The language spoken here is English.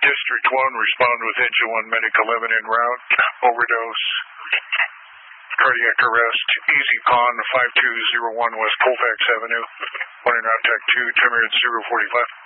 District 1, respond with engine 1, medic 11 en route, overdose, cardiac arrest, Easy Con 5201 West Colfax Avenue, 1 en route, TAC 2, 10 minutes 045.